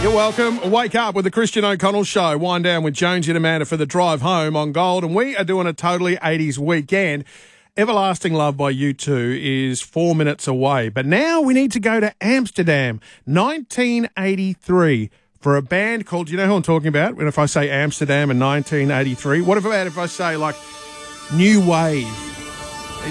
You're welcome. Wake up with the Christian O'Connell Show. Wind down with Jonesy and Amanda for the drive home on Gold. And we are doing a totally 80s weekend. Everlasting Love by U2 is 4 minutes away. But now we need to go to Amsterdam, 1983, for a band called, do you know who I'm talking about? When if I say Amsterdam in 1983, what about if I say like New Wave?